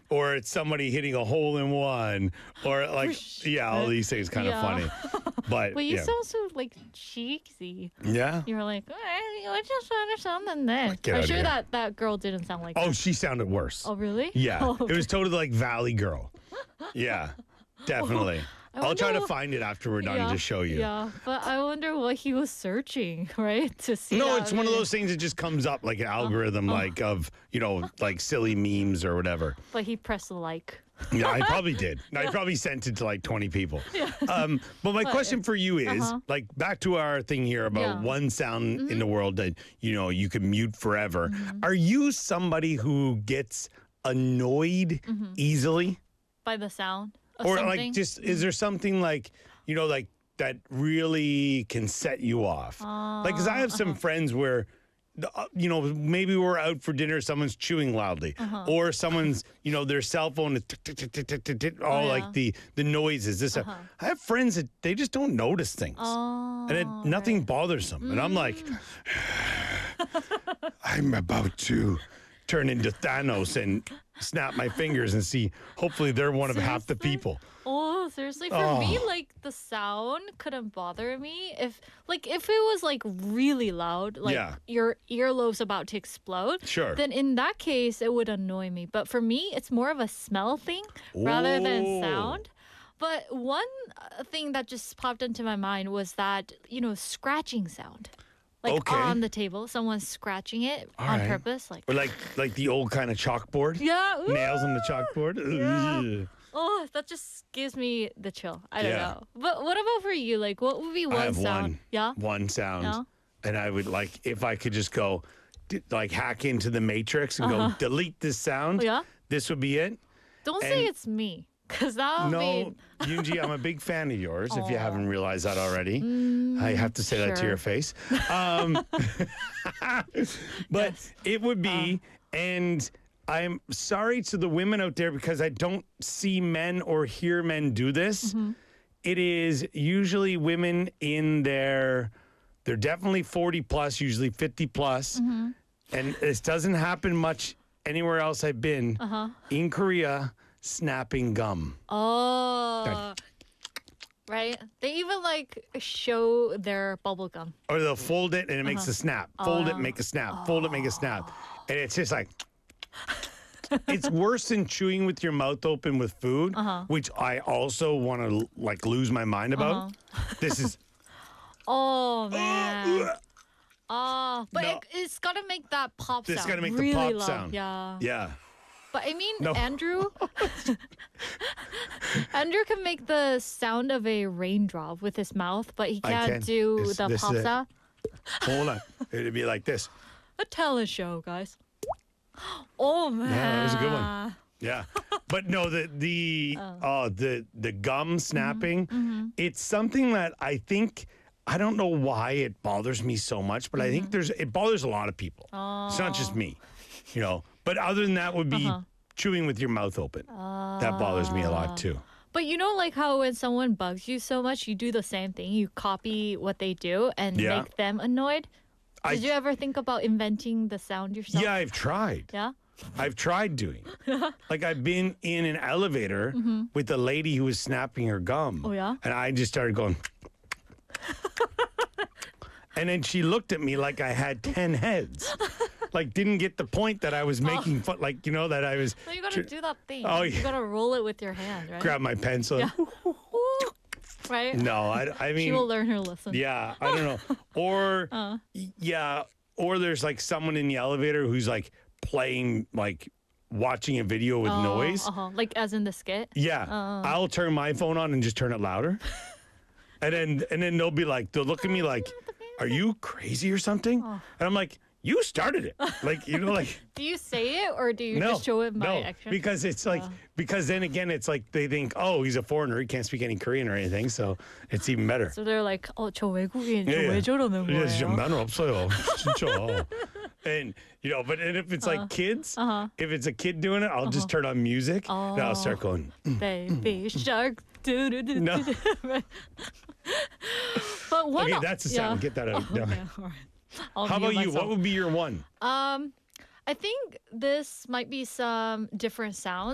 or it's somebody hitting a hole in one, or like, yeah, all these things kind of funny. But But you yeah. sound so like cheesy. Yeah. You're like, I just understand that. Get I'm outta sure here. that girl didn't sound like Oh, that. she sounded worse. Oh, really? Yeah. Oh, It was totally like Valley Girl. Yeah. Definitely. I'll try to wonder- find it after we're done and just show you. Yeah, but I wonder what he was searching, right? To see. No, that it's one of video. those things that just comes up like an algorithm, like of, like silly memes or whatever. But he pressed like. Yeah, I probably did. I probably sent it to like 20 people. But my question for you is, like, back to our thing here about Yeah. one sound in the world that, you can mute forever. Are you somebody who gets annoyed easily? By the sound of Or something. like just, is there something like, like that really can set you off? Like, because I have some friends where, maybe we're out for dinner, someone's chewing loudly, or someone's, their cell phone is tick, tick, tick, tick, tick, tick, tick, all like the noises. This, I have friends that they just don't notice things, and nothing bothers them, and I'm like, I'm about to turn into Thanos and snap my fingers and see. Hopefully, they're one of half the Seriously? people. Oh, seriously? For me, like the sound couldn't bother me if it was like really loud, like Yeah. your earlobe's about to explode. Sure. Then in that case, it would annoy me. But for me, it's more of a smell thing rather than Ooh. sound. But one thing that just popped into my mind was that scratching sound, like Okay. on the table, someone's scratching it on right. purpose, like Or like the old kind of chalkboard. yeah, ooh. Nails on the chalkboard. Ugh. Oh, that just gives me the chill. I don't Yeah. know. But what about for you? Like, what would be one I have sound? one. Yeah. One sound. Yeah. And I would like, if I could just go, like hack into the matrix and go, delete this sound. Yeah. This would be it. Don't say And- it's me, because that would No, be. Yunji, I'm a big fan of yours, if you haven't realized that already. I have to say that to sure. your face. But it would be, and I'm sorry to the women out there because I don't see men or hear men do this. It is usually women in they're definitely 40 plus, usually 50 plus. And this doesn't happen much anywhere else I've been. In Korea, snapping gum. Oh. Right? They even like show their bubble gum. Or they'll fold it and it makes a snap. Fold it, make a snap. Fold it, make a snap. And it's just like, it's worse than chewing with your mouth open with food, which I also want to like lose my mind about. This is, Oh, man. But No. it's got to make that pop sound. It's gotta make the really pop loud. sound. Yeah. yeah. But I mean, No. Andrew can make the sound of a raindrop with his mouth, but he I can't can. do This- the this pop is it. sound. Hold on. It'd be like this. A talent show, guys. Oh man. Yeah, that was a good one. Yeah. But no, the gum snapping, it's something that I think, I don't know why it bothers me so much, but I think it bothers a lot of people. It's not just me, But other than that would be chewing with your mouth open. That bothers me a lot too. But like how when someone bugs you so much, you do the same thing. You copy what they do and Yeah. make them annoyed. Did you ever think about inventing the sound yourself? Yeah, I've tried. Yeah? I've tried doing it. Like I've been in an elevator with a lady who was snapping her gum. Oh, yeah? And I just started going. And then she looked at me like I had 10 heads. Like didn't get the point that I was making fun, like, that I was So you gotta do that thing. Oh, You yeah. gotta roll it with your hand, right? grab my pencil. Yeah. Right? No, I mean, She will learn her lesson. yeah, I don't know. Or, yeah, or there's like someone in the elevator who's like playing, like watching a video with noise. Like as in the skit? Yeah, I'll turn my phone on and just turn it louder. And then they'll be like, they'll look at me like, are you crazy or something? And I'm like, you started it. Like, like. Do you say it or do you No, just show it by no, action? because it's like, because then again, it's like they think, oh, he's a foreigner. He can't speak any Korean or anything. So it's even better. So they're like, 저 외국인 저 Yeah, 왜 yeah. 저러는 Yeah, 진짜 거예요? 매너 없어요. 진짜. And, but if it's like kids, if it's a kid doing it, I'll just turn on music and I'll start going, Baby shark. Do, do, do, No. do, do. But what? okay, that's the sound. Get that out. No. Okay, all right. I'll How mute about you? What myself. would be your one? I think this might be some different sounds.